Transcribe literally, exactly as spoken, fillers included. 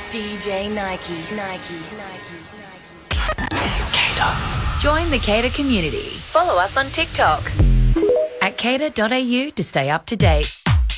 D J Nike, Nike, Nike, Nike. Cater. Join the Cater community. Follow us on TikTok at cater dot a u to stay up to date.